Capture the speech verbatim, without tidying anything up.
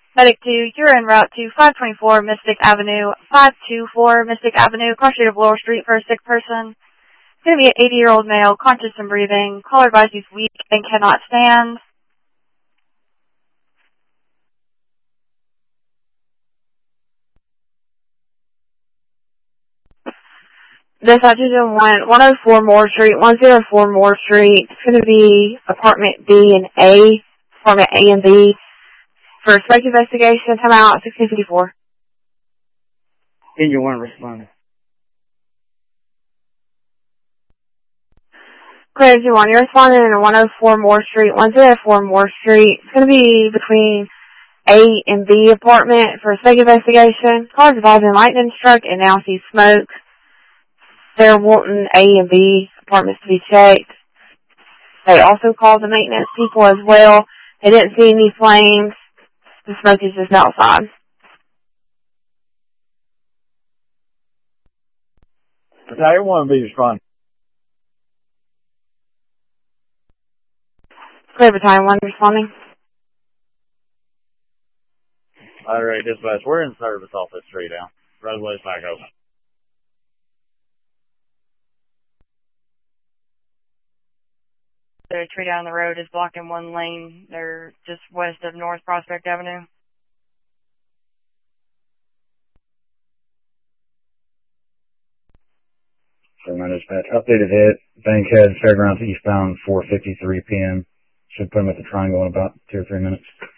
Medic two, you're en route to five twenty-four Mystic Avenue, five twenty-four Mystic Avenue, cross street of Laurel Street for a sick person. It's going to be an eighty-year-old male, conscious and breathing. Caller advised he's weak and cannot stand. Dispatch is in one, one oh four Moore Street, one oh four Moore Street. It's going to be apartment B and A, apartment A and B. For a spike investigation, come out at sixteen fifty-four. Engine one responding. Clear engine one, you're responding in one oh four Moore Street, one oh four Moore Street. It's going to be between A and B apartment for a spike investigation. Cars involved in lightning struck and now see smoke. They're wanting A and B apartments to be checked. They also called the maintenance people as well. They didn't see any flames. The smoke is just outside. Battalion one will be responding. Clear Battalion one responding. Alright, dispatch, we're in service off this street now. Roadway's back open. The tree down the road is blocking one lane. They're just west of North Prospect Avenue. So my dispatch, updated hit, Bankhead, Fairgrounds eastbound, four fifty-three p.m. Should put them at the Triangle in about two or three minutes.